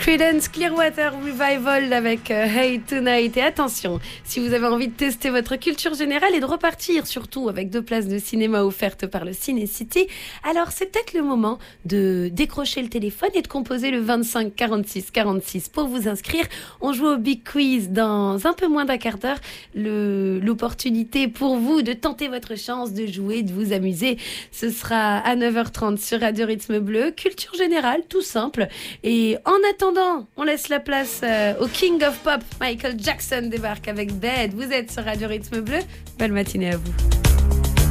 Creedence Clearwater Revival avec Hey Tonight. Et attention, si vous avez envie de tester votre culture générale et de repartir surtout avec 2 places de cinéma offertes par le Ciné City, alors c'est peut-être le moment de décrocher le téléphone et de composer le 25 46 46 pour vous inscrire. On joue au Big Quiz dans un peu moins d'un quart d'heure. L'opportunité pour vous de tenter votre chance, de jouer, de vous amuser. Ce sera à 9h30 sur Radio Rythme Bleu. Culture générale, tout simple. Et en attendant, on laisse la place au King of Pop. Michael Jackson débarque avec Bad. Vous êtes sur Radio Rythme Bleu. Belle matinée à vous.